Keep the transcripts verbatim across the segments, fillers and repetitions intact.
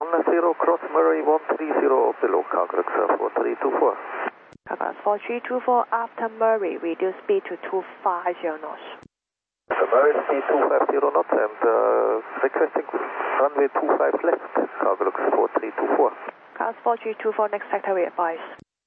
zero cross Murray one three zero below Calgary four three two four. Calgary four three two four after Murray, reduce speed to two five zero knots. So Murray speed two five zero knots and uh, requesting runway two five left, Calgary four three two four. Calgary four three two four, next sector we advise.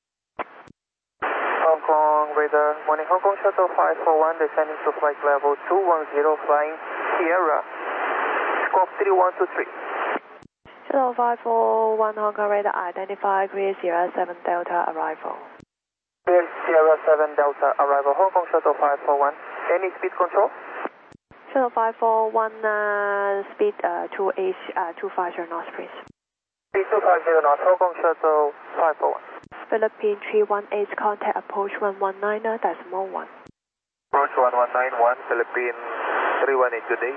Hong Kong radar, morning Hong Kong shuttle five four one descending to flight level two one zero flying Sierra, squawk three one two three. Shuttle five four one Hong Kong radar, identify Greece Sierra seven Delta arrival. Greece Sierra seven Delta arrival, Hong Kong shuttle five four one, any speed control? Shuttle five four one, uh, speed uh, two eight, uh, two five zero knots please. Speed two five zero knots, Hong Kong shuttle five four one. Philippine three one eight, contact approach one one nine, decimal one. Approach one one nine one, Philippine three one eight, good day.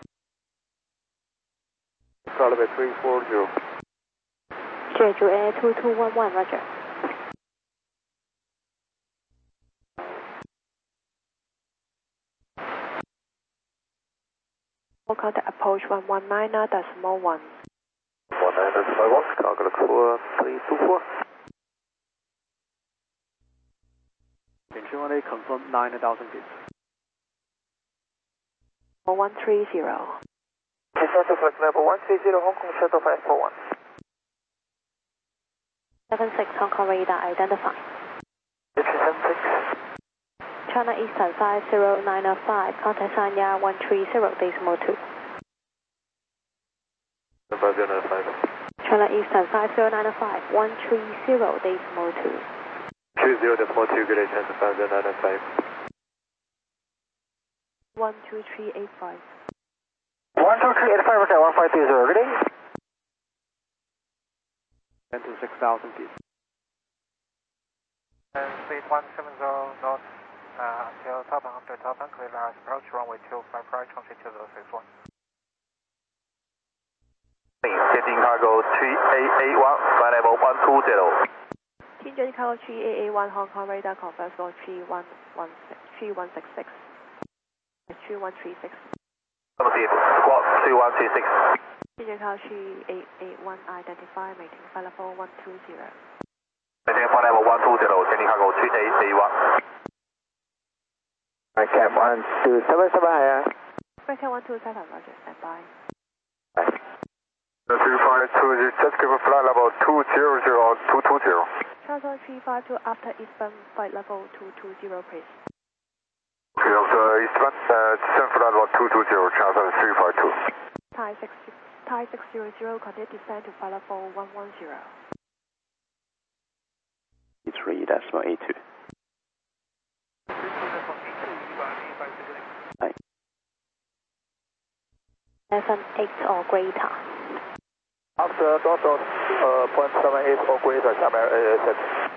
Calgary three four zero. Jeju Air two two one one, roger. Contact approach one one nine, decimal one. one nine decimal one, Calgary four three two four. three one eight confirm nine thousand feet. one three zero. Descend to flight level one three zero, Hong Kong shuttle five four one. seven six Hong Kong radar, identify. seven six. China Eastern five zero nine five, contact Sanya one three zero, decimal two. five zero nine five. China Eastern five zero nine five, one three zero, decimal two. two zero decimal two, good day, China five zero nine five. one two three eight five. one two three eight five, okay, one five two zero, good day. ten to six thousand feet. And speed one seven zero knots uh, until top and after top and clear last approach runway two five right, transit two zero six one. Getting cargo three eight eight one, flight level one two zero. Tianjin Cargo three eight eight one, Hong Kong radar, confirm for three one one six, three one six six. three one three six. Squawk three one three six. Tianjin Cargo three eight eight one, identify, maintain flight level one two zero. Maintain flight level one two zero, Tianjin Cargo three eight eight one. Right, cap one two seven seven, higher. Breaker one two seven, roger, stand by. three five two zero, just give a flight level two zero zero two two zero. Transfer three five two after eastbound flight level two two zero, please. Okay, also eastbound, uh, descend flight level two two zero, transfer three five two. Thai six, Thai six zero zero, continue descend to flight level one one zero. three decimal eight two. seven eight or greater. After dot dot, uh, point seven eight or greater, camera A S S.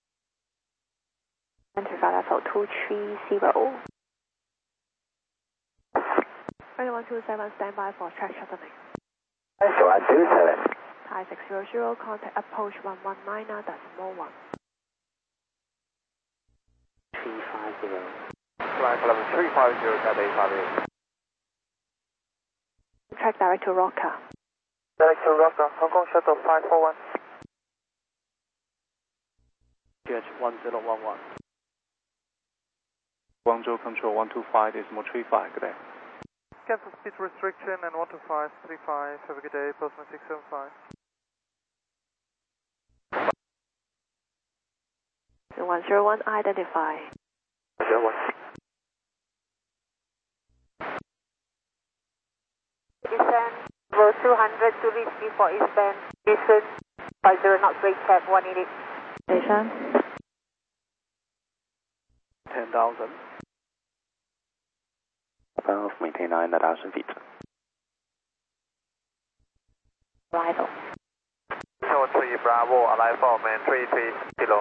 Enter flight level two three zero. Breaker one two seven, stand by for track shuttling. one two seven. Thai six zero zero, contact approach one one nine, decimal one. three five zero. Flight level three five zero, Cat eight five eight. Track direct to Roca. Direct to Roca, Hong Kong shuttle five four one. G H one zero one one. Guangzhou control one two five decimal three five, good day. Cancel speed restriction and one two five three five, have a good day, Postman six seven five. one zero one, identify. zero one. Descend, row two hundred to reach before eastbound, Houston, five zero knots, rate cap one eighty. Station. ten thousand. Above, maintain nine thousand feet. Arrival. Tower three Bravo, arrival, man three three kilo.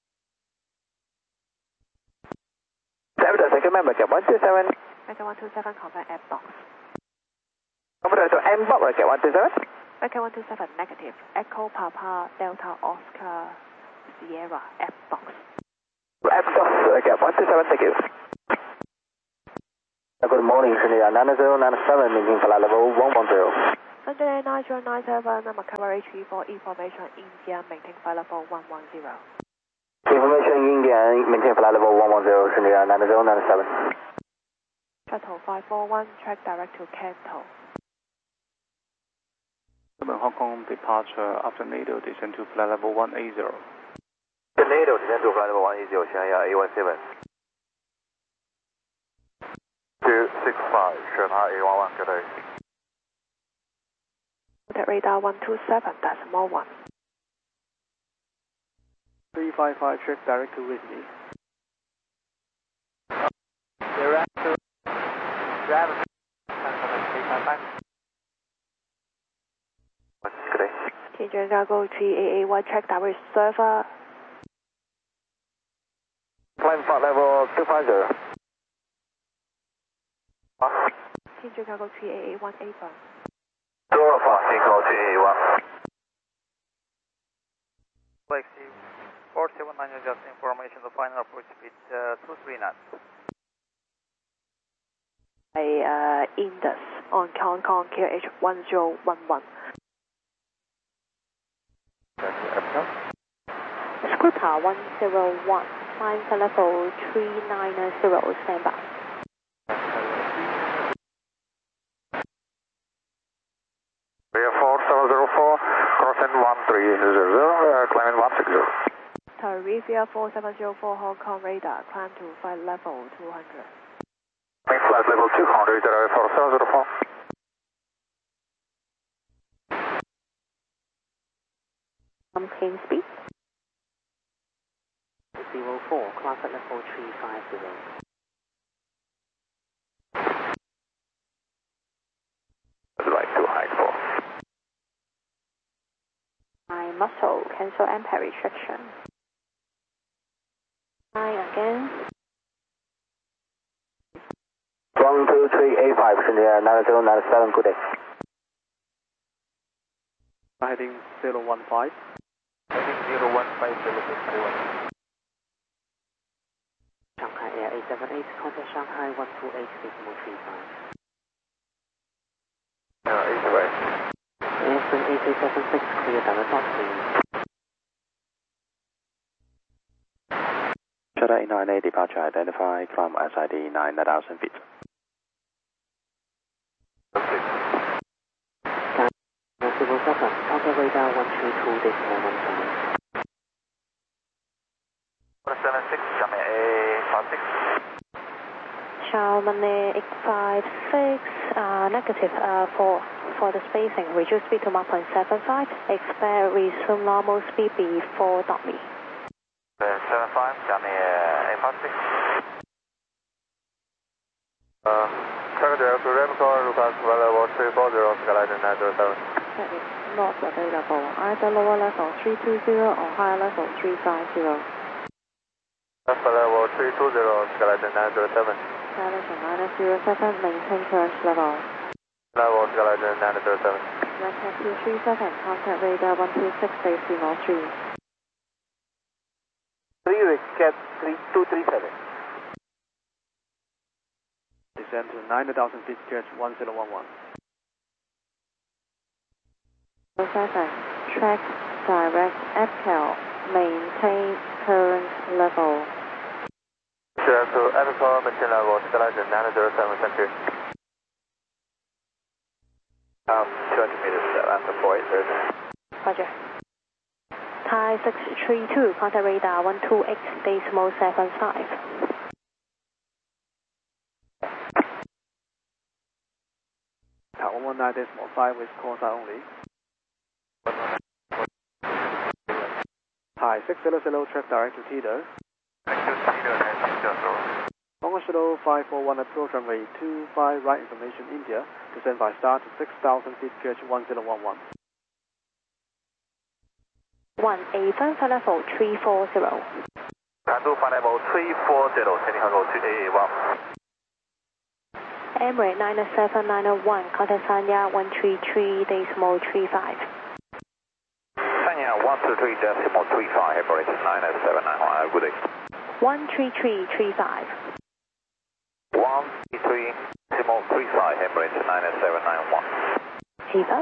Seven, second member, cap one two seven. Breaker one two seven, confirm F box. Number to M box, cap one two seven. Breaker one two seven, negative. Echo Papa Delta Oscar Sierra F box. F box, cap one two seven, thank you. Good morning. morning, India nine zero nine seven, maintain flight level one one zero. Sunday nine zero nine seven, Macquarie three four, information India, maintain flight level one one zero. Information India, maintain flight level one one zero, India nine zero nine seven. Shuttle five four one, track direct to Canton. Hong Kong departure after NATO, descend to flight level one eighty. NATO, descend to flight level one eighty, Shanghai A one seven. two six five, Shanghai A one one, good day. Contact radar one two seven, decimal one. three five five, check direct to Whitney. Direct to Travis, three five five. Good day. Tianjin Cargo three A A one, check direct server. Climb flight level two five zero. Tianjin Cargo three A A one, April. Door for Echo three A one. Flexi four seven nine, just information, the final approach speed uh, two three knots. A uh, Indus on Hong Kong Q H one zero one one. Scooter one zero one, climb to level three nine zero, stand by. four seven zero four, crossing one three zero zero, uh, climbing one six zero. Tarifia four seven zero four, Hong Kong radar, climb to flight level two hundred. Main flight level two hundred, four seven zero four. Maintain speed. zero four, climb at level three five zero. Right to high four. I muscle, cancel ampere restriction. I again. one two three eight five, India nine zero nine seven, good day. Heading zero one five. Heading zero one five, zero six three one. Shanghai Air eight seven eight, contact Shanghai one two eight, decimal three five. Uh, east way. Airplane eight three seven six, clear direct off please. Shuttle eight nine eight, departure identify, climb S I D nine thousand feet. zero seven, contact radar one three two, decimal one five. one seven six, Xiamen A five six. Xiamen eight five six, uh, negative uh, for, for the spacing, reduce speed to one point seven five, expect resume normal speed before W. seven five, Xiamen A five six. Uh, track direct to Remco, request flight level three four zero, Skyline nine zero seven. That is not available, either lower level three two zero or higher level three five zero. Flight level three two zero, Skyline nine zero seven. Skyline nine zero seven, maintain current level. Level Skyline nine zero seven. Record two three seven, contact radar one two six, decimal three. three recap two three seven. Descend to nine thousand feet, Q H one zero one one. seven, track direct F K L, maintain current level. Direct to Echo, maintain level Skyline nine zero seven, thank you. Um, two hundred meters, uh, answer four eight zero. Roger. Thai six three two, contact radar one two eight, decimal seven five. At one one nine decimal five with call sign only. Hi, six zero zero, track direct to Tito. Hong Kong Shuttle five four one, approach runway two five, right information India, descend by star to six thousand feet, Q H one zero one one. one A, flight level three four zero. Handle flight level three four zero, sending Hango to A one. Emirates nine seven nine one, contact Sanya one three three, decimal three five. Sanya one two three, decimal three five, Emirates nine seven nine one, good day. one three three three five. one three three decimal three five, Emirates nine seven nine one. Eva.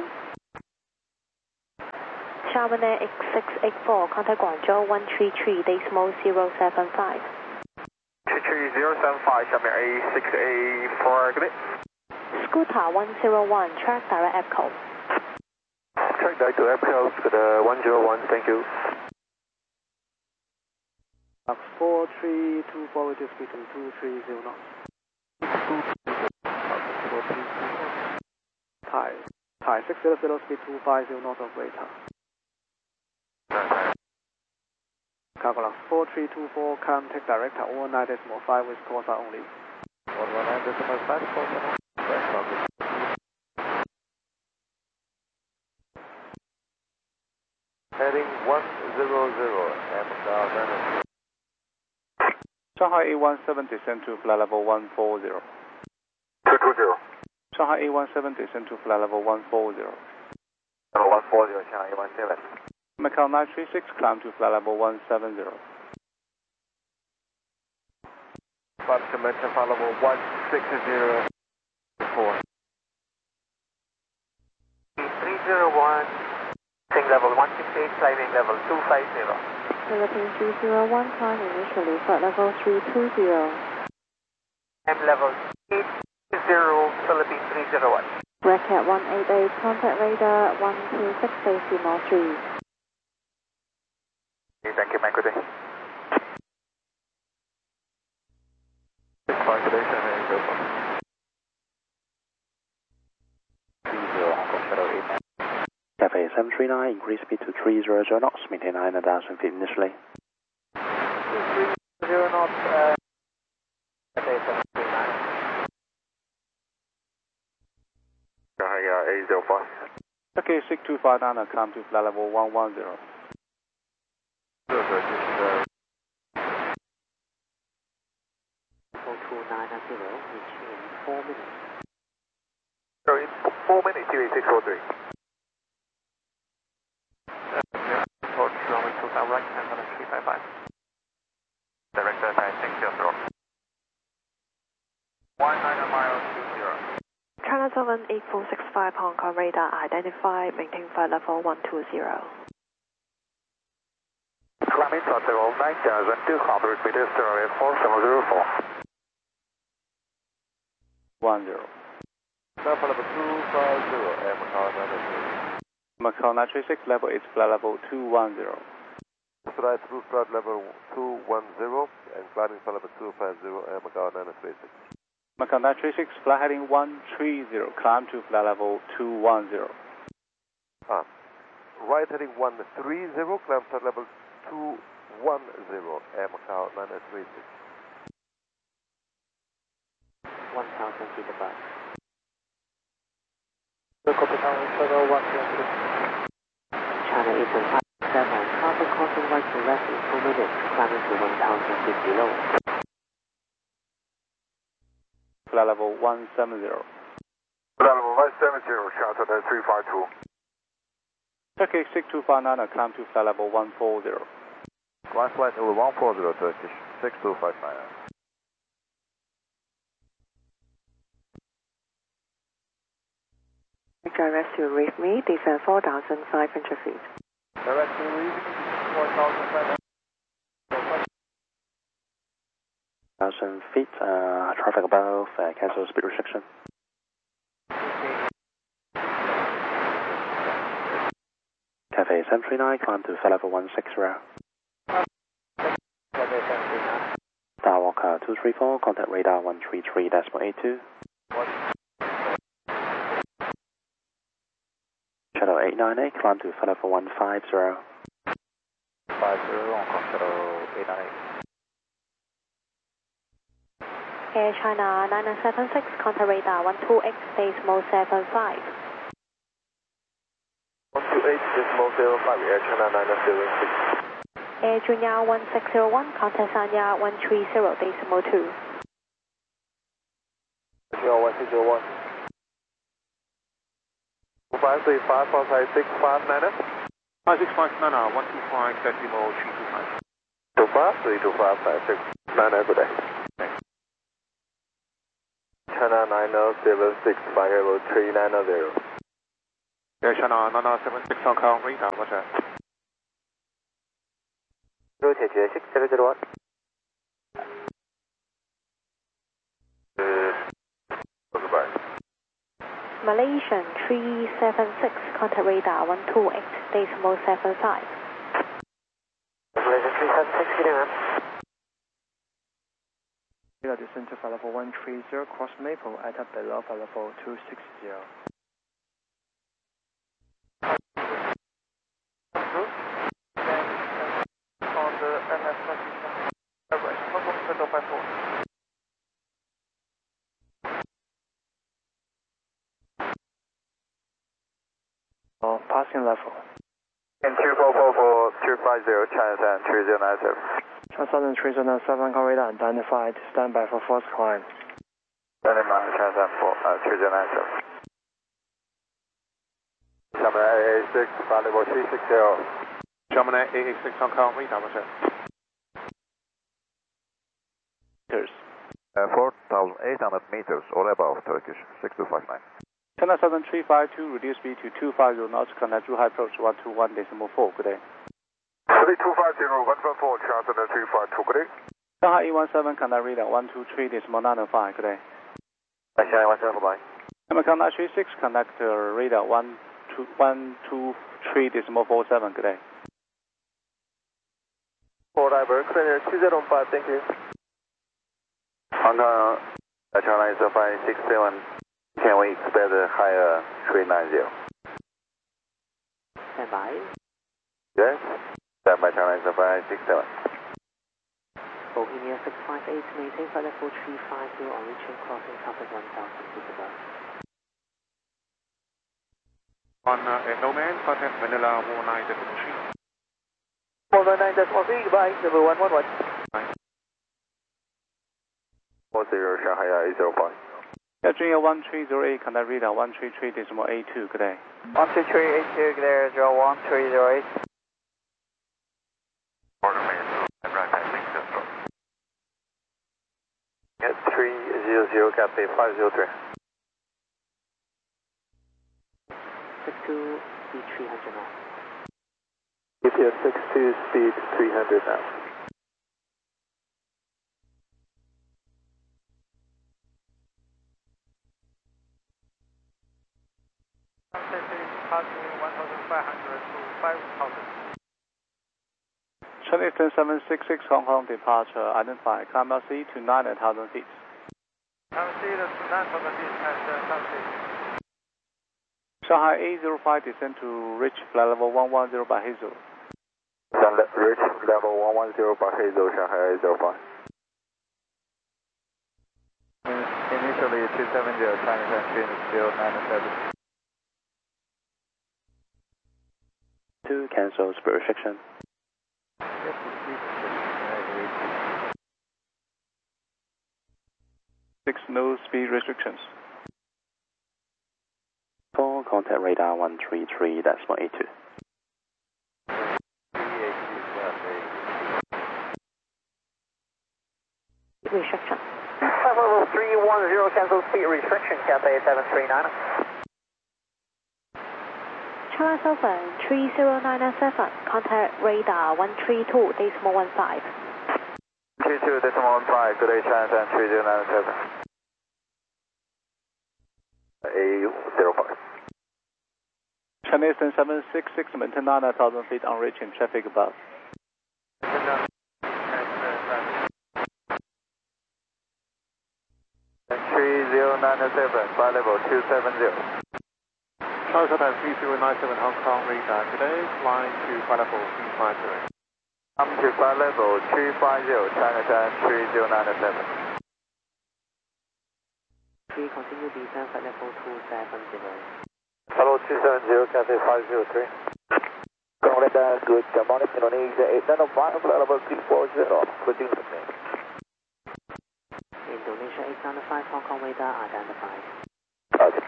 China X six eight four, contact Guangzhou one three three, decimal zero seven five. three three zero seven five, China A six eight four, good day. Scooter one zero one, track direct echo. Track direct to Echo, uh, one zero one, thank you. four three two four, reduce speed to two three zero knots. Thai, Thai six zero zero, speed two five zero knots of radar. Calculus four three two four, contact direct at one nine decimal five with Corsa only. one one nine decimal five, Corsa. Heading one zero zero, and uh, Shanghai A one seven, descend to flight level one four zero. two two zero. Shanghai A one seven, descend to flight level one four zero. Level one four zero, Shanghai A one seven. Macau nine three six, climb to flight level one seven zero. Flight commencing flight level one six zero four. three zero one, sing level one six eight, climbing level two five zero. Philippines three zero one, climb initially, flight level three two zero. M level eight zero, Philippines three zero one. Bracket one eight eight, contact radar one two six, decimal three. Okay, thank you, Mike, good day. six five, good day, Shanghai, go for three zero, Hong Kong Shadow eight nine. Cafe seven three nine, increase speed to three hundred knots, maintain nine thousand feet initially. three zero knots, uh, Cafe seven three nine. Shanghai A zero five. Okay, six two five nine, climb to flight level one one zero. Sure, sir, this is, uh, four two nine zero, reach in four minutes. sorry, four minutes, U A six four three. Four kilometers to the right, and then three five five. Direct five six zero. One nine miles two zero. China seven eight four six five, Hong Kong radar identified, maintain flight level one two zero. Climbing to level nine thousand two hundred meters, runway four seven zero four. one zero. Level level two five zero, and Macau nine three. Macau nine three six, level eight, flight level two one zero. Flight through flight level two one zero, and climbing flight level two five zero, and Macau nine three six. Macau nine three six, flight heading one three zero, climb to flight level two one zero. Ah, right heading one three zero, climb flight level two one zero, and Macau nine three six. one thousand feet above. Copy down, Shadow one two three. China Eastern five seven, carbon crossing right to left in two minutes, climbing to one thousand feet below. Flight level one seven zero. Flight level one seven zero, Shuttle three five two. Turkey six two five nine, climb to flight level one four zero. One flight level one four zero, Turkish six two five nine. Direct to reef me, descend four thousand five hundred feet. Direct to reef me, four thousand five hundred. one thousand feet, uh, traffic above, uh, cancel speed restriction. Cafe seven three nine, climb to flight level one six zero. Skywalker two three four, contact radar one three three decimal eight two. Shadow eight nine eight, climb to flight level one five zero. five zero, Hong Kong Shadow eight nine eight. Air China nine nine seven six, contact radar one two eight, decimal seven five. one two eight, decimal seven five, Air China nine nine seven six. Air Junior one six zero one, contact Sanya one three zero, decimal two. Junior one six zero one. five three five, four five six five nine. five six five nine, one two five, decimal three two five. two five three two five five six nine, good day. China nine zero seven six, flight level three nine zero. Air China nine zero seven six, Hong Kong, radar, roger. Roger, six zero zero one. Goodbye. Malaysian three seven six, contact radar one two eight, decimal seven five. Malaysian three seven six, good evening. Radar descent to flight level one three zero, cross Maple at up below flight level two six zero. On the M S position, right, Hong Kong Shuttle five four. Oh, passing level. And two four four four two five zero, China San three zero nine seven. Southern three zero nine seven, Hong Kong radar identified, stand by for first climb. Standing by, China San three zero nine seven. Xiamen A A six, flight level three six zero. Xiamen A A six, Hong Kong, radar, roger. Meters. Uh, four thousand eight hundred meters or above, Turkish six two five nine. China Southern three five two, reduce speed to two five zero knots, contact Zhuhai approach one two one decimal four, good day. three two five zero one one four, China Southern three five two, good day. Shanghai E one seven, contact radar one two three decimal nine oh five, good day. Shanghai one seven, goodbye. American nine three six, contact uh, radar one two three decimal four seven, good day. Four diver, clear two zero five, thank you. Hong Kong, uh, China is five six seven. Can we expect a higher three nine zero? Stand by. Yes, stand by, China is five six seven. Bohemia six five eight, maintain flight level three five zero on reaching crossing traffic one thousand feet above. On uh, Nomad, contact Manila one nine three. one nine three, goodbye, number one one one. four zero, Shanghai eight zero five. Air Junior one three zero eight, contact radar one three three decimal eight two, good day. one two three eight two, good day, zero one three zero eight. Order main, and right hand link system. Get three zero zero, Cathay five zero three. six two, speed three hundred knots. G P S six two, speed three hundred knots. China Eastern seven six six, Hong Kong departure, identify, climb L C to nine thousand feet. Climb C to nine thousand feet and uh, climb C. Shanghai eight zero five, descend to reach flight level one one zero by Hazel. Reach level one one zero by Hazel, Shanghai eight zero five. Initially two seven zero, China San zero nine seven. Two, cancel speed restriction. Six, no speed restrictions. Four, contact radar one three three decimal eight two. Restriction. Flight level three one zero, cancel speed restriction, Cathay seven three nine. China Southern three zero nine seven, contact radar one three two decimal one five. three two decimal one five, good day, China San three zero nine seven. A zero five. China Eastern seven six six, maintain nine thousand feet on reaching traffic above. three zero nine seven, flight level two seven zero. China Southern three zero nine seven, Hong Kong radar, today flying to flight level three five zero. Come to flight level three five zero, China San three zero nine seven. three, continue descent flight level two seven zero. Hello, two seven zero, Cathay five zero three. Go radar, good morning, Indonesia eight nine five, flight level three four zero, continue with me. Indonesia eight nine five, Hong Kong radar identified. Okay.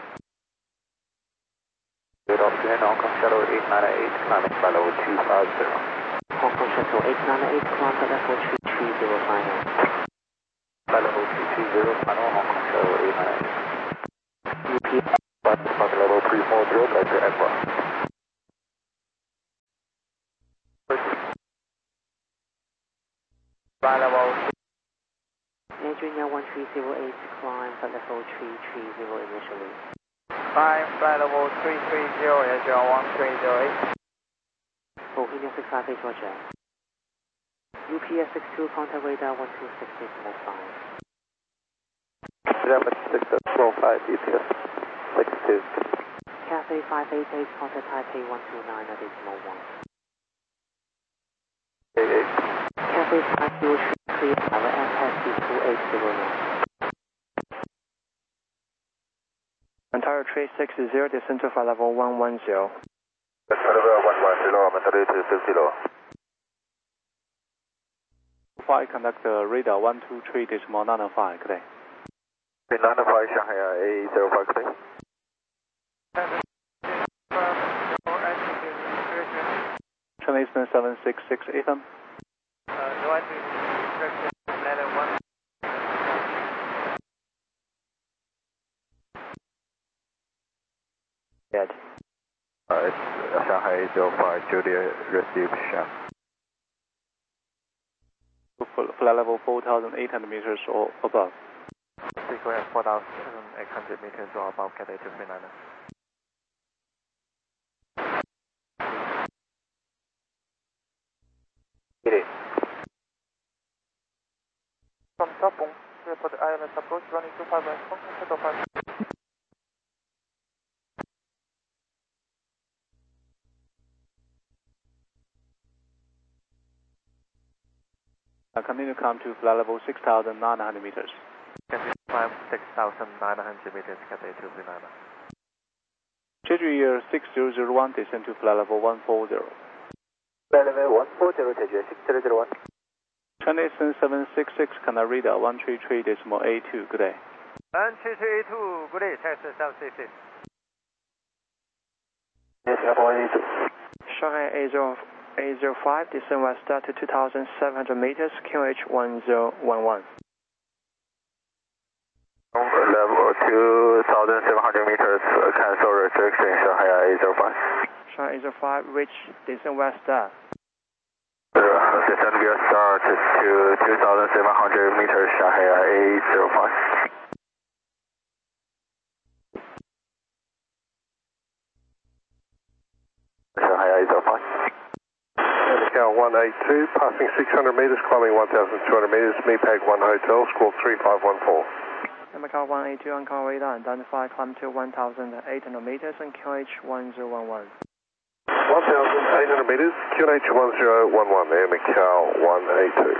Good afternoon, Hong Kong Shuttle eight nine eight, climbing flight level two five zero. Hong Kong Shuttle eight nine eight, climb flight level three three zero final. Flight level two three zero, final Hong Kong Shuttle eight nine. U P one, flight level three four zero, back to Accra. Flight level. Adrian one three zero eight, climb flight level three three zero initially. Climb flight level three three zero, Adrian one three zero eight. Bohemia six five eight, roger. U P S six two, contact radar one two six decimal five. German six decimal five, U P S six two. Cathay five eight eight, contact Taipei one two nine decimal one. eight eight. Cathay five zero three, our M S C two eight zero nine. Ontario three six zero, descend to flight level one one zero. Ontario one one zero, Ontario two fifty. Flight contact uh, radar one two three decimal nine five, good day. nine five, Shanghai A zero five, good day. Channel Eastern seven six six, Ethan. Uh, no, I think letter one. Yes. Uh, it's Shanghai A zero five, Julia received Shanghai. Flight level four thousand eight hundred meters or above. Go ahead, four thousand eight hundred meters or above, Cathay two three nine. It is. From Tapong, for the island approach, running two five right, Hong Kong Shuttle five. Uh, continue to come to flight level six thousand nine hundred meters. Cathay climb six thousand nine hundred meters, Cathay two three nine. Jeju Year six zero zero one, descend to flight level one four zero. Flight level one four zero, Jeju six zero zero one. China Eastern seven six six, contact radar one three three decimal eight two, good day. one three three two, good day, Texas seven six six. Yes, level eight two. Shanghai A zero five, descend west to two thousand seven hundred meters, Q H one zero one one. Level two thousand seven hundred meters, cancel restriction, Shanghai A zero five. Shanghai A zero five, reach descend west star. Descend via start to two thousand seven hundred meters, Shanghai A zero five. Shanghai A zero five. Scale one eight two, passing six hundred meters, climbing one thousand two hundred meters, MEPAG one Hotel, squawk three five one four. Macau one eight two on call radar, identify climb to one thousand eight hundred meters and Q H one zero one one. one thousand eight hundred meters, Q H one zero one one, Air Macau one eight two.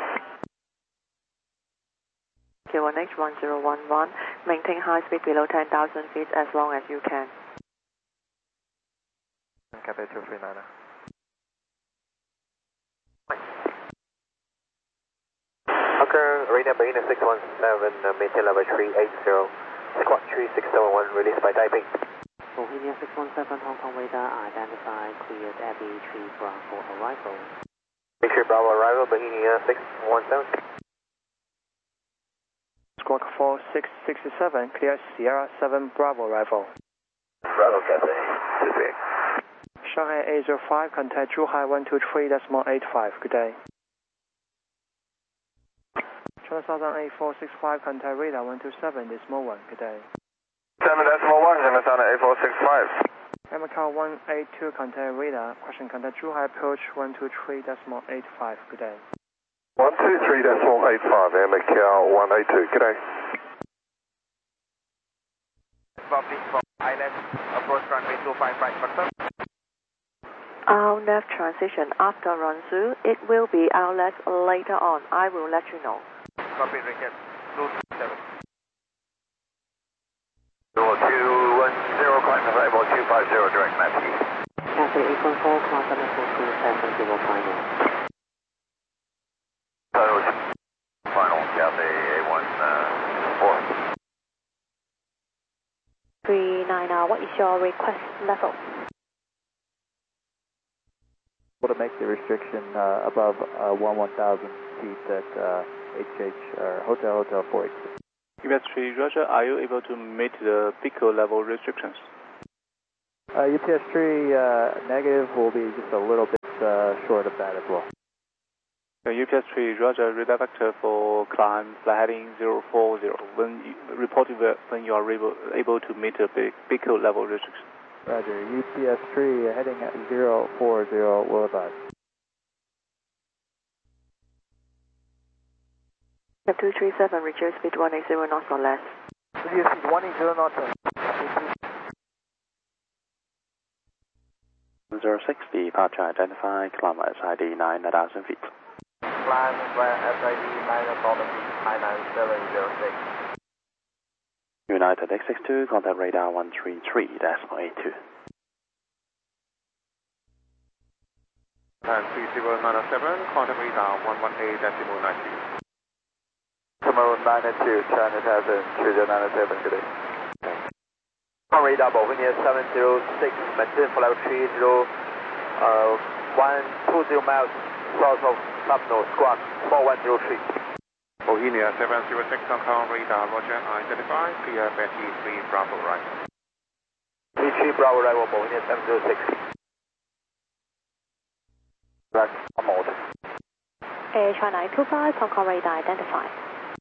Q one H one zero one one, maintain high speed below ten thousand feet as long as you can. Cathay two three nine. Hawker, radar Bahina six one seven, uh, maintain level three eight zero, squawk three six seven one, released by Taipei. Bohemia six one seven, Hong Kong radar, identified, cleared Abbey three Bravo arrival. Victory Bravo arrival, Bohemia six one seven. Squawk four six six seven, clear Sierra seven Bravo arrival. Bravo, Cathay two three. Shanghai A zero five, contact Zhuhai one two three decimal eight five, good day. China Southern A four six five, contact radar one two seven decimal one, good day. seven decimal one, China Southern A four six five. Macau one eight two, contact radar, question contact Zhuhai approach one two three decimal eight five, good day. one two three decimal eight five, Air Macau one eight two, good day. Public from island, approach runway two five right, confirm. Outlet transition after run through. It will be outlet later on. I will let you know. Copy, Richard. two two seven. Level two one zero, climb to level two five zero, direct map east. Cathay eight one four, climb level two seven zero final. Total final, Cathay A one four. three nine, uh, what is your request level? To make the restriction uh, above uh, one one thousand feet at uh, H H or Hotel Hotel four eight two. U P S three, Roger, are you able to meet the Pico level restrictions? Uh, U P S three uh, negative will be just a little bit uh, short of that as well. Uh, U P S three, Roger, radar vector for climb flight heading zero four zero. When you, reporting when you are able, able to meet the Pico level restrictions. Roger, U P S three heading at zero four zero, will advise. two three seven, reduce speed one eighty knots or less. Reduce speed one eighty knots. zero six, departure identified, climb S I D nine thousand feet. Climb S I D nine thousand feet, high nine seven zero six. United X six two, contact radar one three three decimal eight two. And three zero nine seven, contact radar one one eight decimal nine two. Tomorrow nine two, China Thousand, three zero nine seven, good day. On radar, Bohemia seven zero six, maintain flight three zero, uh, one two zero miles south of Lapno, squawk four one zero three. Bohemia seven zero six, Hong Kong radar, Roger, identified, P F S E three Bravo right. P three Bravo right, Bohemia seven zero six. Right, mode. Air China eight two five, Hong Kong radar identified.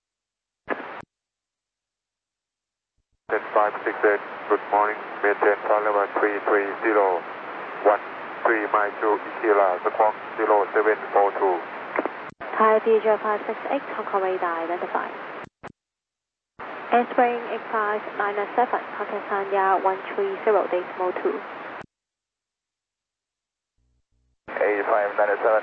ten five six eight, good morning, maintain flight level three three zero one three mile to Ikila, squawk zero seven four two. Thai D J five six eight, Hong Kong radar identified. Airspring eight five nine seven, contact Sanya one three zero decimal two. eight five nine seven.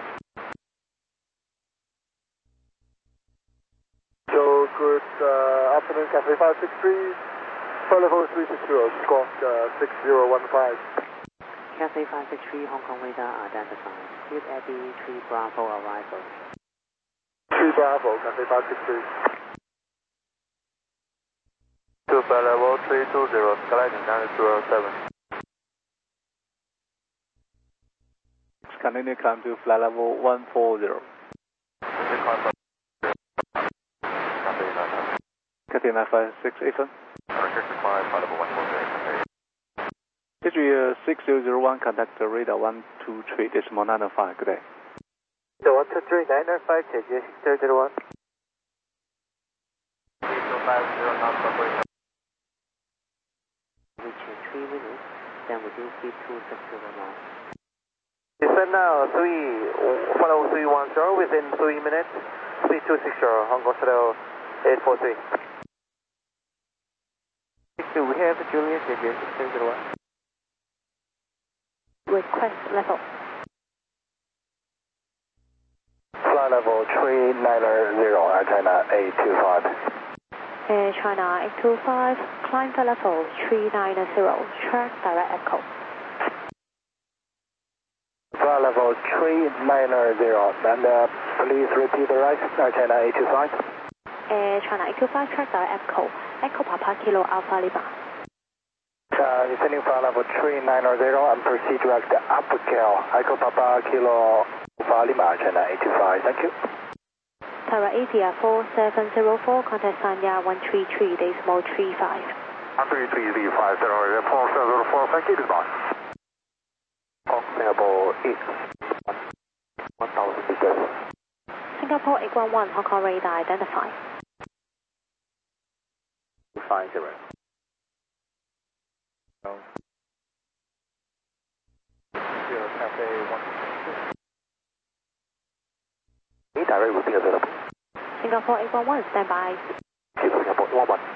So, good uh, afternoon, Cafe five six three. Flight level three six zero, squawk uh, six zero one five. Cathay five six three, Hong Kong radar identified. With Eddie three Bravo arrival. three Bravo, Cathay five six three. To flight level three two zero, gliding nine zero seven. Continue climb to flight level one four zero. Cathay nine five six eight. History uh, six zero zero one, contact the radar one two three decimal nine five, good day. The one two three nine five, J J six zero zero one. Reaching three minutes, then reduce speed two six zero knots. Descend now, three, follow three one zero, within three minutes, speed two six zero, Hong Kong Shuttle eight four three. We have Julius, J J six zero zero one. Request level. Flight level three nine zero, Air China eight two five. Air China eight two five, climb flight level three nine zero, track direct echo. Flight level three nine zero, and uh, please repeat the right, Air China eight two five. Air China eight two five, track direct echo. Echo Papa Kilo Alpha Lima. Uh, descending flight level three nine zero and proceed direct upscale. Echo Papa Kilo Alpha Lima, China eight two five, thank you. Tara Asia four seven zero four, contact Sanya one three three decimal three five. one three three five zero four seven zero four, thank you, goodbye. Singapore eight one thousand meters. Singapore eight one one, Hong Kong radar identified. five zero. No. Zero Cafe one six. Eight direct will be available. Singapore eight one one, stand by. Singapore one one.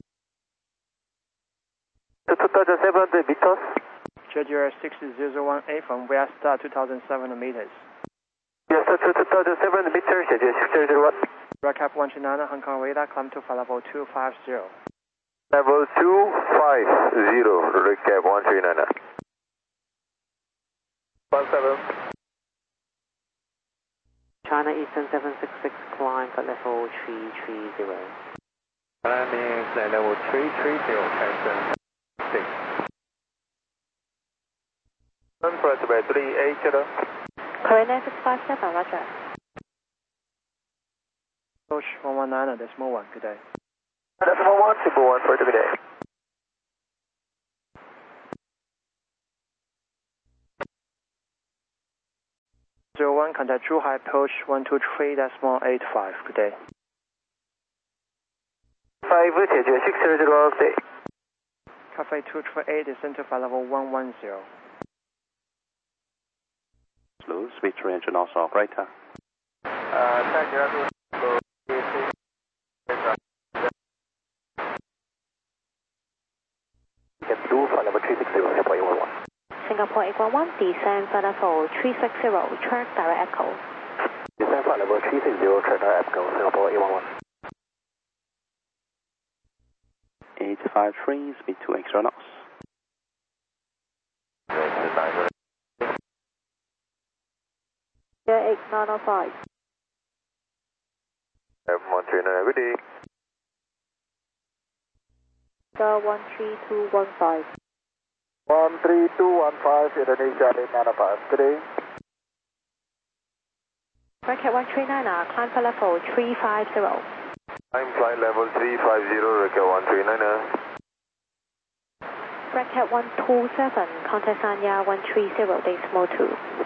To two thousand seven hundred meters. Schedule six zero zero one A from West Star two thousand seven hundred meters. Yes, to two thousand seven hundred meters, schedule six zero zero one. Recap one two nine, Hong Kong radar, climb to flight level two five zero. Level two five zero, recap one three nine. one seven. China Eastern seven six six, climb flight level three three zero. Climbing flight level three three zero, Houston six. Press by three eight zero. Korean six five seven, roger. Approach one one nine, decimal one, good day. Decimal one, Cebu one for today. Zero one, contact Zhuhai approach one two three decimal eight five. Good day. Five, 解决 six zero zero stay. Cafe two three eight, descend to flight level one one zero. Slow, speed three engine also operator. Uh, You can do flight level three six zero, Singapore eight one one. Singapore eight one one, descend flight level three six zero, track direct echo. Descend flight level three six zero, track direct echo, Singapore eight one one. eight five three, speed two extra knots. Yeah, eight nine oh five. one three nine, good day. one three two one five. one three two one five, Indonesia eight nine oh five, good day. Bracket one three nine, climb flight level three five zero. I'm flight level three five zero, Racket one three nine. Bracket one two seven, contact Sanya one three zero, decimal two.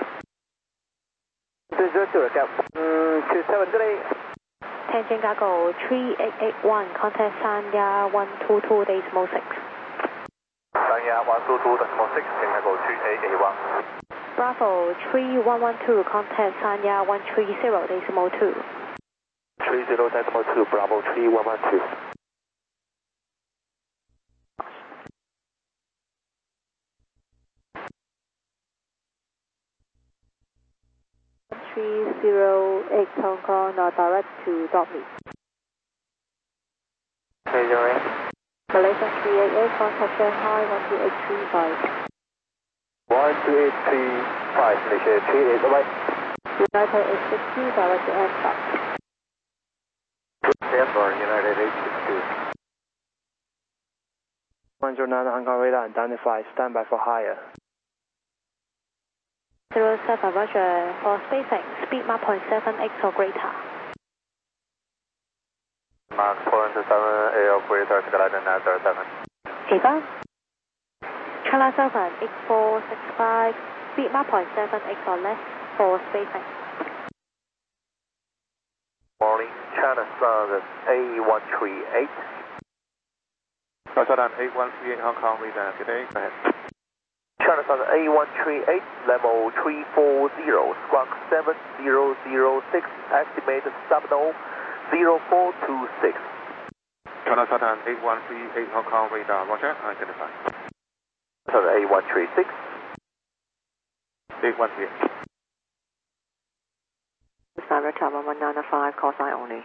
two zero two, Racket two seven, good day. Tangent Cargo three eight eight one, contact Sanya one two two, decimal six. Sanya one two two, decimal six, Tangent Cargo three eight eight one. Bravo three one one two, contact Sanya one three zero, decimal two. three zero decimal two, Bravo three one one two. three zero eight Hong Kong, now direct to Dortmund. Hey, Joey. Malaysia three eight eight, contact Shanghai one two eight three five. one two eight three five, Malaysia three eight, bye-bye. United eight six two, direct to Amtrak. Denver, United eight six two. one zero nine, Hong Kong radar identified, standby for higher. zero seven, Roger, for spacing, speed Mach point seven x or greater. Mach point seven, A operator, Skyline nine zero seven. Eva? Channel seven, eight four six five, speed Mach point seven x or less for spacing. Morning, China Southern A one three eight. China Southern A one three eight, Hong Kong radar, good day, go ahead. China Southern A one three eight, level three four zero, squawk seven zero zero six, estimate subnode zero four two six. China Southern A one three eight, Hong Kong radar, roger, identify. Southern A one three six. A one three eight. Standard Tower one nine five, call sign only.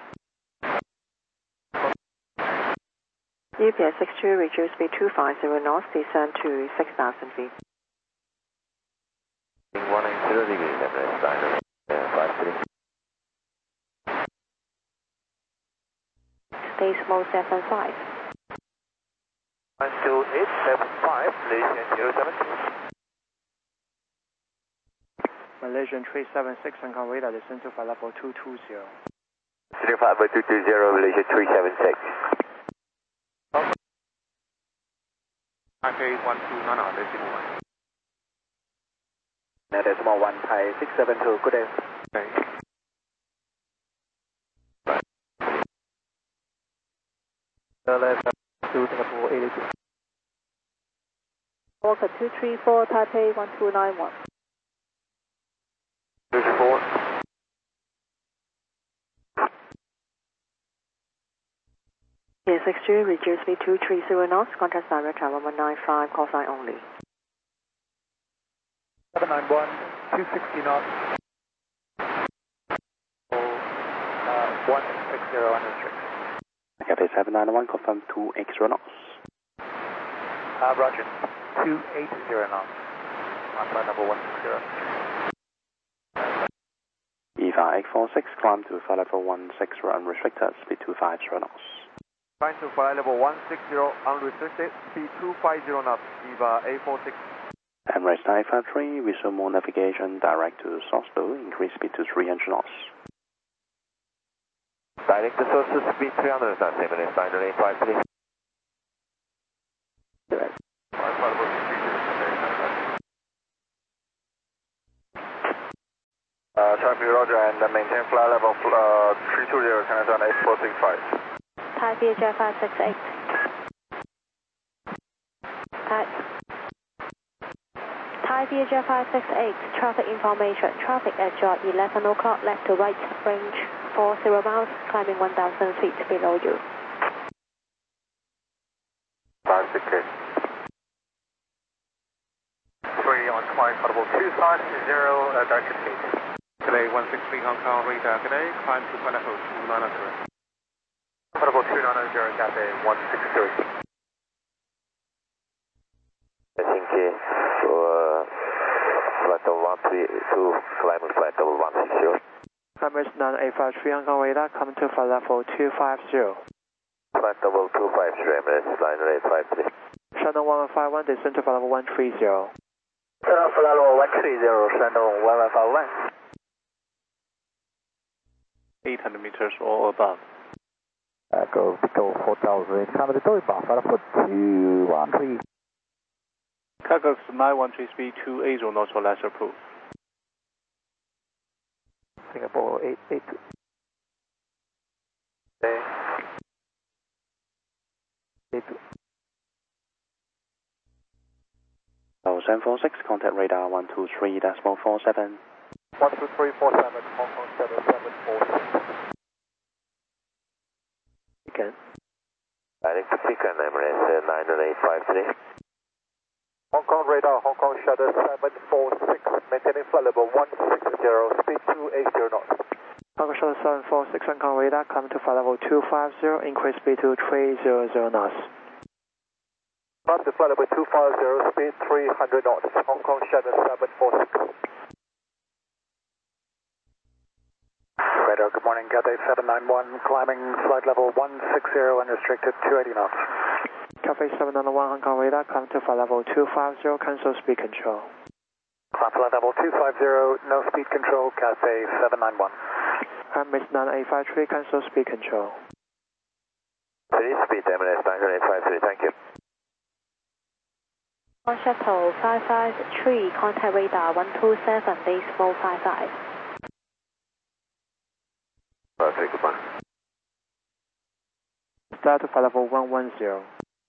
U P S six two, reduce speed two five zero knots, descend to six thousand feet. one nine zero degrees, Emirates Diner, five three. Decimal seven five. one two eight seven five, Malaysian zero seven two. Malaysian three seven six, Hong Kong radar, descend to flight level two two zero. three five two two zero, Malaysia three seven six. Taipei one two nine, decimal one. Now decimal one, Thai six seven two, good day. Okay. two Singapore eight eight two. Walker two three four, Taipei one two nine one. two three four. U P S six two, reduce speed two three zero knots, contact direct tower one nine five, call sign only. seven nine one, two sixty knots. Uh, one six zero under strict. Cafe seven nine one, confirm two extra knots. Uh, Roger, two eight zero knots. On flight number one six zero. Eva eight four six, climb to flight level one six zero, unrestricted, speed two five zero knots. Climb to flight level one six zero, unrestricted, speed two five zero knots, Eva eight four six. Emirates nine five three, resume more navigation direct to Sosdo, increase speed to three hundred knots. Direct to source speed three hundred centimeters, nine eight five three. Uh, traffic roger and maintain flight level uh, three two zero, China Tower eight four six five. Thai V H F five six eight. Thai, Thai V H F five six eight, traffic information. Traffic at Jot eleven o'clock, left to right, range four zero miles, climbing one thousand feet below you. five six eight. three on flight, audible two five zero, uh, directed speed. Today one six three Hong Kong, radar, good day, climb to flight level two nine zero. Audible two nine zero, Cathay one six three. I think uh, flight level one three two, climb flight level one six zero. Emirates nine eight five three Hong Kong, radar, come to flight level two five zero. Flight level two five zero, Emirates nine eight five three. Shandong one one five one, descend to flight level one three zero. Uh, flight level one three zero, Shandong one one five one. eight hundred meters or above. Echo, Pico four thousand, come to Doi Bar, flight level two one three. Cargo nine one three speed two eighty knots or less approved. Singapore eight eight. Okay. eight. Oh, seven four six, contact radar one two three decimal four seven. one two three four seven, Hong Kong seven seven four six. Again. Direct to Pekin, Emirates nine eight five three. Hong Kong radar, Hong Kong Shadow seven four six, maintaining flight level one six zero, speed two eighty knots. Hong Kong Shuttle seven four six Hong Kong, radar, climb to flight level two five zero, increase speed to three hundred knots. Climb to flight level two five zero, speed three hundred knots, Hong Kong Shadow seven four six. Radar, good morning, Cathay seven nine one, climbing flight level one six zero, unrestricted two eighty knots. Cathay seven nine one Hong Kong, radar, climb to flight level two five zero, cancel speed control. Climb flight level two five zero, no speed control, Cathay seven nine one. Emirates nine eight five three, cancel speed control. three speed, Emirates nine eight five three, thank you. On shuttle five five three, contact radar one two seven, decimal five five. Perfect, goodbye. Start to flight level one one zero.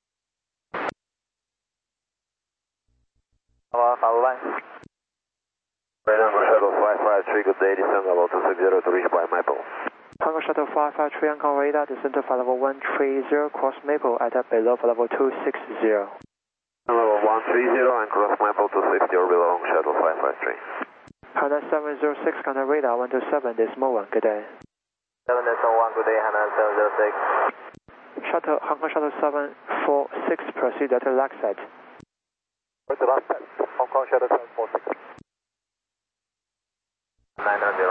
Hello, hello. Radar Shuttle five five three, good day, descend level two six zero to reach by Maple. Hong Kong Shuttle five five three Hong Kong, radar, descend to flight level one three zero, cross Maple at a below flight level two six zero. Level one three zero and cross Maple to safety or below Hong Shuttle five five three. Hana seven zero six, contact radar one two seven, decimal one, good day. seven decimal one, good day, Hana seven zero six. Shuttle, Hong Kong Shuttle seven four six, proceed at the last set. What's the last set? Hong Kong Shadow seven four six. nine zero.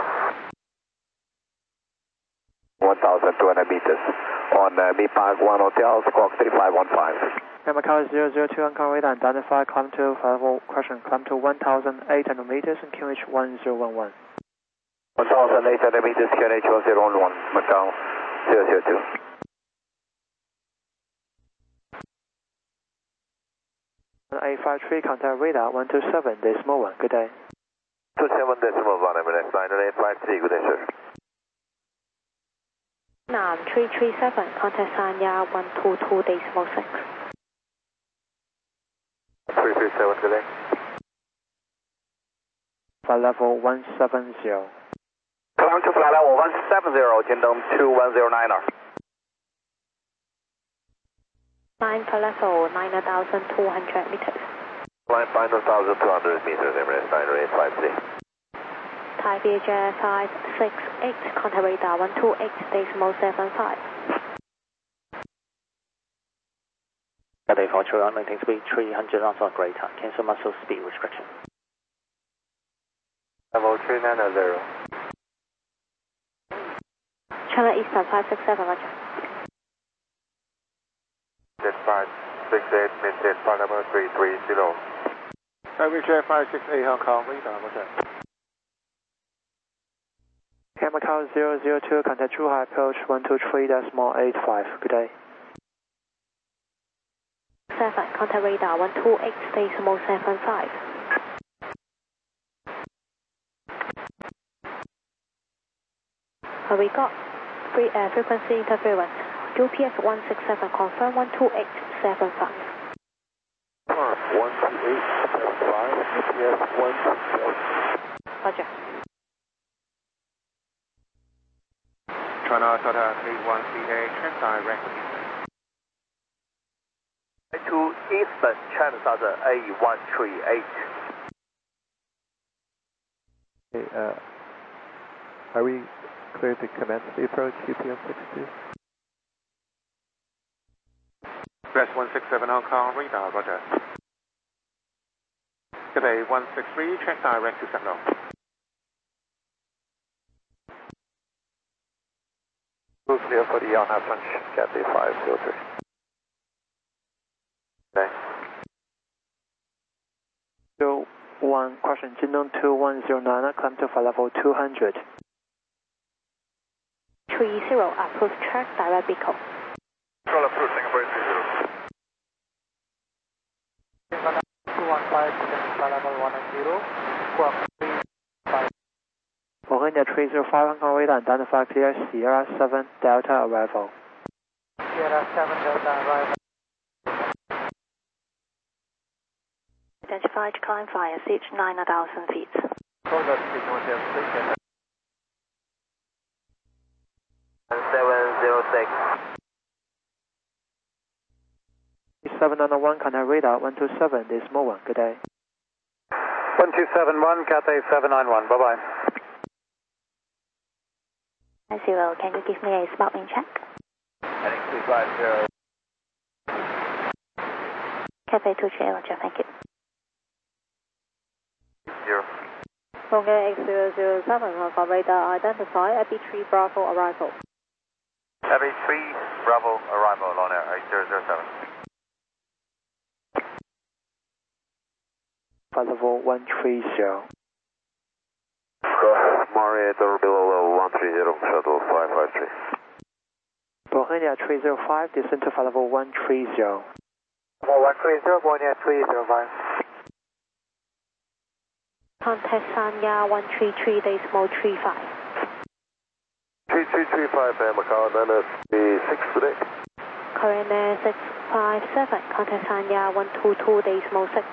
one thousand two hundred meters on uh, Mi Park one Hotel, squawk three five one five. Macau zero zero two Hong Kong, radar, identify, climb to flight level, question, climb to one thousand eight hundred meters and Q H one zero one one. one thousand eight hundred meters, Q H one zero one one, Macau zero zero two. eight five three, contact radar one two seven, decimal one, good day. two seven decimal one, Emirates nine eight five three, good day, sir. Nam three three seven, contact Sanya one two two, decimal six. three three seven, good day. Flight level one seven zero. Climb to flight level one seven zero, Jindong two one zero nine er. Climb flight level nine thousand two hundred meters. Climb nine thousand two hundred meters, Emirates nine eight five three. Thai V H F five six eight, contact radar one two eight, decimal seven five. Cathay four three one, maintain speed three hundred knots on greater, cancel muscle speed restriction. Level three nine zero. China Eastern five six seven, roger. Jet five six eight, maintain flight level three three zero. W J five six eight Hong Kong, radar, roger. Macau zero zero two, contact Zhuhai approach one two three decimal eight five. Good day. seven, contact radar one two eight decimal seven five. Uh, we got free, uh, frequency interference. U P S one six seven, confirm one two eight seven five. one two eight seven five, U P S one six seven. Roger. China Tata three one three eight, check direct. To Eastern China Southern A one three eight. Okay, uh, are we clear to commence the approach, U P M six two? Press one six seven Hong Kong, radar, roger. Good day, one six three, check direct to Sentinel. Clear for the Yana French, Cathay five zero three. Okay. So, one question, Jingdong two one zero nine, climb to flight level two hundred. three zero, approach track direct beacon. Control approach, Singapore three zero. two one five, flight level one zero, squawk three five. Volcania three zero five, Hong Kong radar, identify clear Sierra seven Delta arrival. Sierra seven Delta arrival. Identified climb via seat nine thousand feet. Contact seven zero six. seven nine one, contact radar one two seven, decimal one. Good day. one two seven one, Cathay seven nine one. Bye bye. Zero, can you give me a smart wind check? Heading two five zero. Cathay two three, roger, thank you. Zero. Volga X zero zero seven, Hong Kong radar, identify Abbey three Bravo arrival. Abbey three Bravo arrival, Lorna eight zero zero seven. Flight level one three zero. Marietta below level one three zero, shuttle five five three. Volcania three zero five, descend to flight level one three zero. one three zero, Volcania three zero five. Contact Sanya one three three decimal three five. three three three five, Macau, Nana six today. Korean six five seven, contact Sanya one two two decimal six.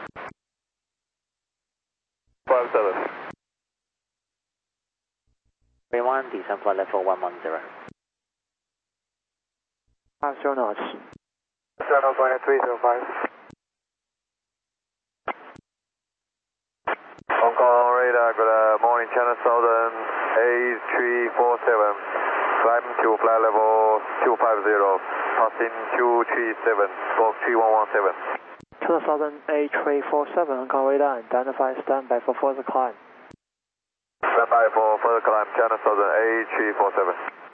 five seven. three one, descend flight level one one zero. Five zero knots. Channel going three zero five. Hong Kong radar, good uh, morning, China Southern A three four seven. Climb to flight level two five zero. Passing two three seven, squawk three one one seven. China Southern A three four seven, Hong Kong radar, identify standby for further climb. Standby for further climb, China Southern A three four seven.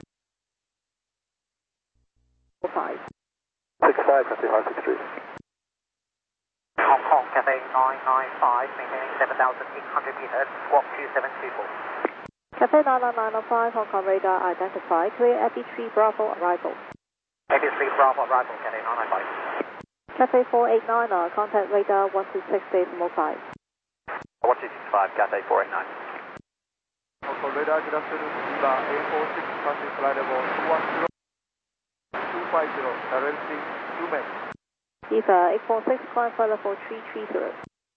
five. six five, Cathay five six three. Hong Kong, Cathay nine nine five, maintaining seven thousand eight hundred meters, squawk two seven two four. Cathay nine nine nine five, Hong Kong radar, identify clear Abbey three Bravo arrival. Abbey three Bravo arrival, Cathay nine nine five. Cathay four eight nine, contact radar one two six decimal five. one two six five, Cathay four eight nine. Hong Kong radar, good afternoon, Viva A four six, passing flight level two one zero. two five zero, directing two men. Viva eight four six, climb flight level three three zero.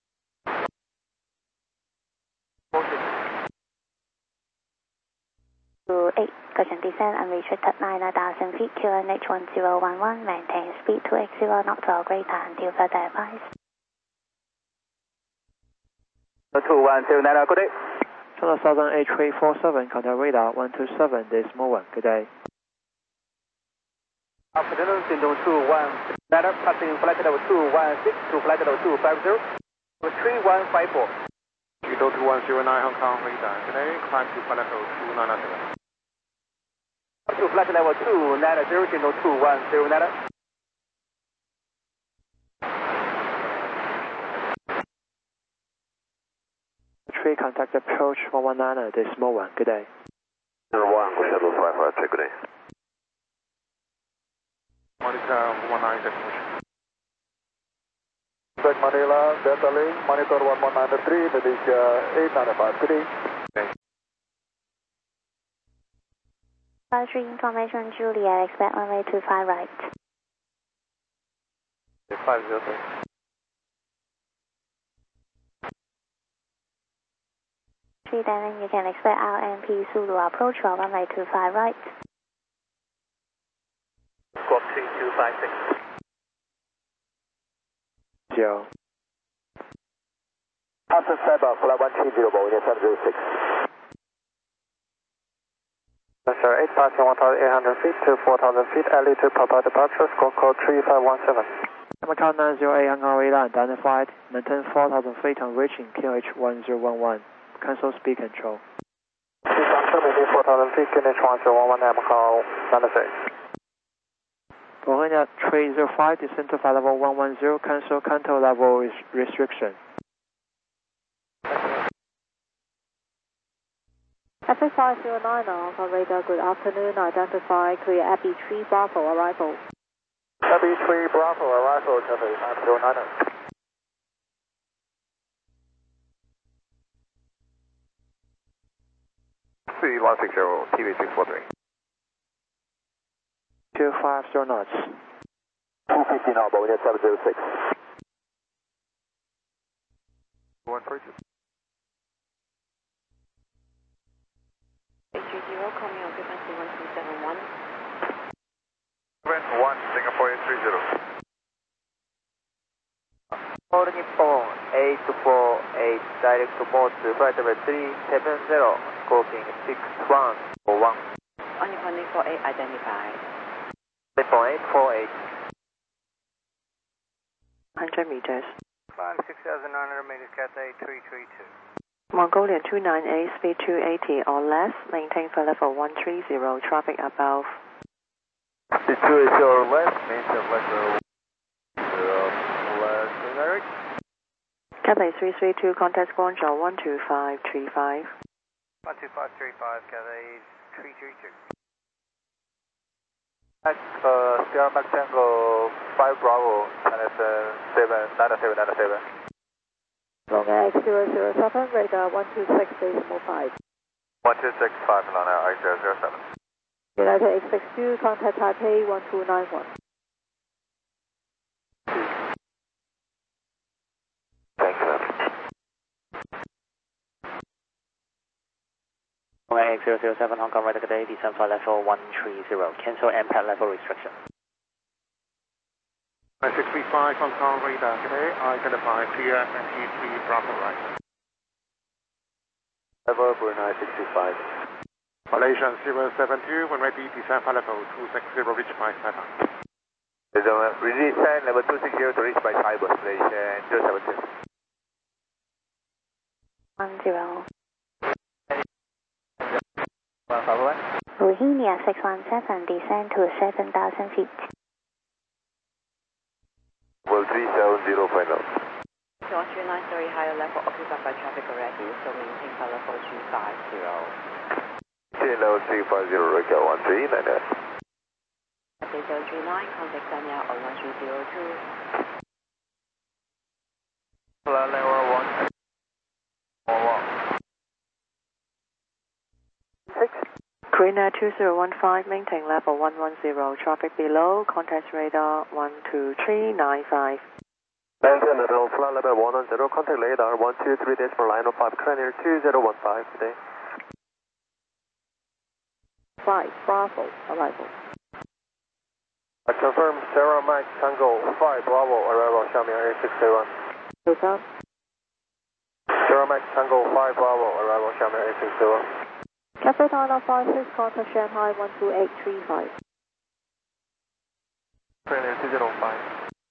To eight, cushion descent unrestricted nine thousand feet, Q N H one zero one one, maintain speed two eight zero knots to radar until further advice. two one zero nine, good day. China Southern A three four seven, contact radar one two seven, decimal one. Good day. Afternoon, Jingdong two one nine, passing flight level two one six to flight level two five zero, three one five four. Jingdong two one zero nine, Hong Kong radar, today climb to flight level two nine seven. To flight level two nine zero, Jingdong two one zero nine. Tree contact approach one one nine, decimal one. Good day. Shuttle five five, take good day. Monitor one nine six. Back Manila, Delta Link, monitor one one nine three, Indonesia eight nine five, good day. Battery information, Juliet, expect runway two five right. five zero six. Three then you can expect R M P Zulu approach for runway two five right. Squawk three two five six. Zero. After Cyber, flight one three zero, Boeing seven zero six. Sir, eight passing one thousand eight hundred feet to four thousand feet, alley to proper departure, squawk code three five one seven. American nine zero eight Hong Kong radar identified, maintain four thousand feet on reaching Q H one zero one one. Cancel speed control. Maintain four thousand feet, Q H one zero one one, American ninety-six. Bologna three zero five, descend to flight level one one zero, cancel contour level res restriction. F X five zero nine, Hong Kong radar, good afternoon, identify clear Abbey three Bravo arrival. Abbey three Bravo arrival, Cathay five zero nine. three one six zero, T V six four three. two five zero knots. two fifty now, Boeing seven zero six. one three two. eight three zero, coming occupancy one two seven one. one, Singapore eight three zero. Hold Nippon eight four eight, direct to mode flight level three seven zero, squawking six one four one. On Nippon eight four eight, identified. Nippon eight four eight. one hundred meters. Climb six thousand nine hundred meters, Cathay three three two. Mongolian two nine eight, speed two eighty or less, maintain for level one three zero, traffic above. Speed two eighty or less, maintain level zero less, direct. Cathay three three two, contact Guangzhou one two five three five. one two five three five, Cathay three three two. Max, uh, Sierra Max Tango five Bravo, China seven nine seven nine seven. Long X zero zero seven, radar one two six decimal five. one two six five, Lana X zero zero seven. United X six two, contact Taipei one two nine one. Thanks, sir. Long X zero zero seven, Hong Kong radar today, descend flight level one three zero, cancel M PAD level restriction. nine six three five, Hong Kong radar today, identify clear F T three Bravo right. Level Brunei six two five. Malaysian zero seven two, when ready, descend flight level two six zero, reach by Cyber. Release level two six zero to reach by Cyber, Malaysian zero seven two. one zero. Bohemia six one seven, descend to seven thousand feet. Well, three seven zero final. John three nine three, higher level occupied by traffic already, so maintain for level three five zero. Maintain level three five zero, Raquel one three nine nine. Cathay zero three nine, contact Daniel on one three zero two. Flight level one. Six. Korean two zero one five, maintain level one one zero, traffic below, contact radar one two three nine five. Maintain level, flight level one one zero, contact radar one two three decimal line of five, Korean two zero one five today. five Bravo arrival. I confirm Sierra Max Tango five Bravo arrival, Xiamen eight six seven. Hotel. Sierra Max Tango five Bravo arrival, Xiamen eight six seven. Cathay nine five six, contact Shanghai one two eight three five. Korean two zero five.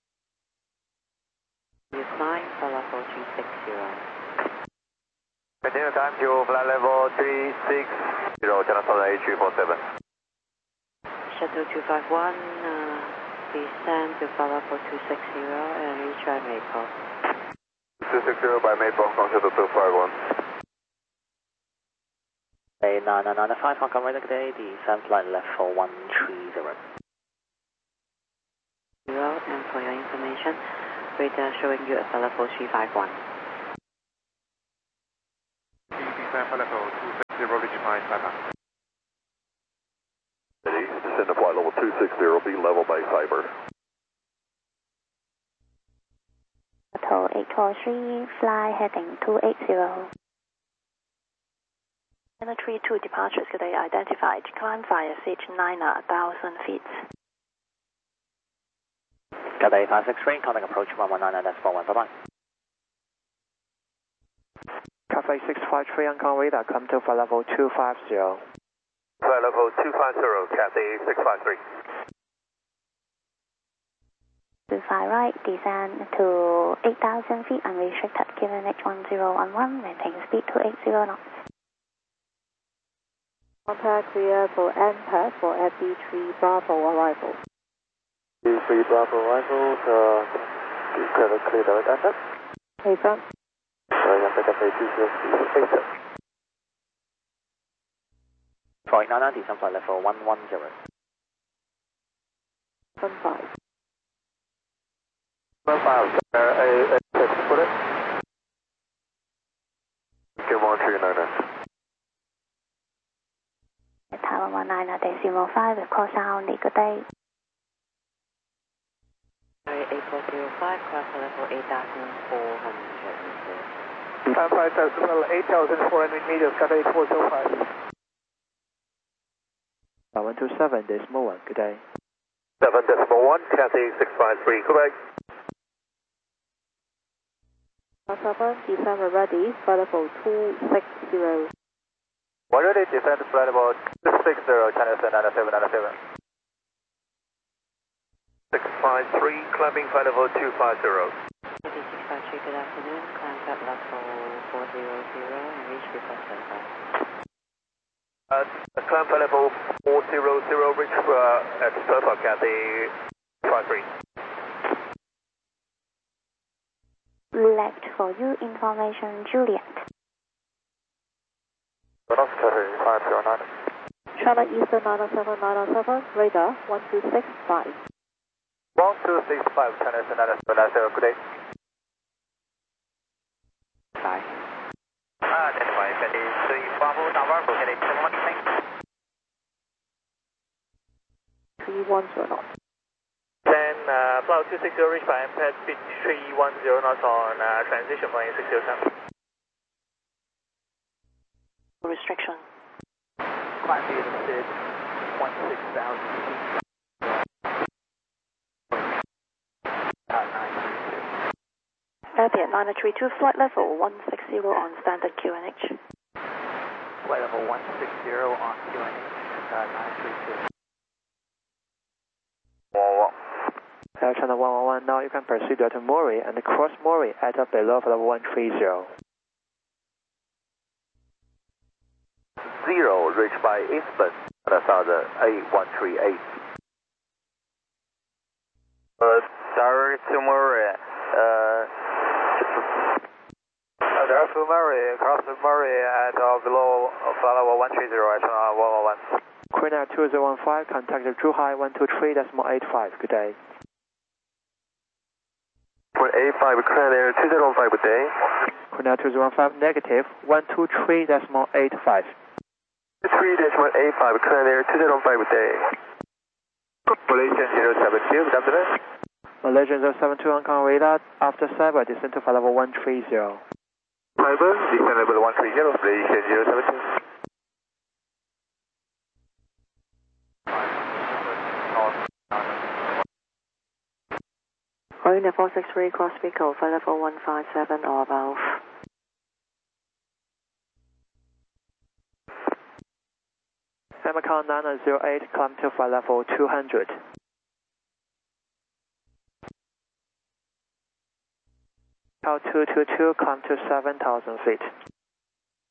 Use nine for level three six zero. Continue time to flight level three six zero, China Southern eight three four seven. Shuttle two five one, uh, descend to flight level two six zero and reach by Maple. two six zero by Maple, from Shuttle two five one. A nine nine nine five, Hong Kong radar, good day, descend flight left for one three zero. Zero, and for your information, radar showing you at level three five one. Descend flight level two six zero, reach my Saipan. Descend to flight level two six zero, be level by Cyber. Hotel eight four three, fly heading two eight zero. China three two departures today identified. Climb via C H nine one thousand feet. Cathay five six three, contact approach one one nine nine four one, bye bye. Cathay six five three, Hong Kong radar, come to flight level two five zero. Flight level two five zero, Cathay six five three. To fly right, descend to eight thousand feet unrestricted, given H one zero one one, maintain speed two eight zero knots. Contact clear for N P A D for F D three Bravo arrival. D three Bravo arrival, uh, clear, clear direct access. Hey, front. Sorry, I'm back at two zero eight seven. Flight nine nine, descend flight level one one zero. One five. One five, uh, a, a, six, put it. Give one three nine nine. Tower one nine decimal five, with call sound, good day. eight four zero five, cross level eight thousand four hundred meters. Five five level eight thousand four hundred meters, Cathay eight four zero five. one two seven, decimal one, good day. seven decimal one, Cathay six five three, Quebec. seven, descend ready, flight level two six zero. One ready, descend flight level two six zero, China nine seven nine seven. six five three, climbing flight level two five zero. six five three, good afternoon, climb flight level four zero zero, and reach request center. Uh, climb flight level four zero zero, reach uh, at Surfer, Cathay five three. Left for you, information, Juliet. North Cathay five zero nine. China Eastern nine seven nine seven, radar one two six five. one two six five, China nine seven nine seven, good day. Five. Ah, that's fine, Cathay three Bravo, Tower, Cathay seven one six. three one zero knots. Then, uh, flight two six zero, reach by M P A D, speed three one zero knots on uh, transition plane six zero seven. Restriction. Climb speed of one six thousand feet. Uh, nine three two. Airfield nine three two, flight level one six zero on standard Q N H. Flight level one six zero on Q N H, uh, nine three two. Air China one one one, now you can proceed to Mori and cross Mori at or below for level one three zero. Zero, reached by Eastman, Southern eight one three eight. Uh, direct to Murray, uh, uh, direct to Murray, cross Murray at or below flight level one three zero, China one one one. Queen Air two zero one five, contact Zhuhai one two three decimal eight five, good day. Point eight five, Queen Air two zero one five, good day. Queen Air two zero one five, negative one two three decimal eight five. three decimal eight five, Queen Air two zero one five, good day. Malaysian zero seven two, good afternoon. Malaysian zero seven two, Hong Kong radar, after cyber, descend to flight level one three zero. Cyber, descend level one three zero, Malaysian zero seven two. Marina four six three, cross Pico, flight level one five seven or above. Semicon nine zero eight, climb to flight level two hundred. Cal two two two, climb to seven thousand feet.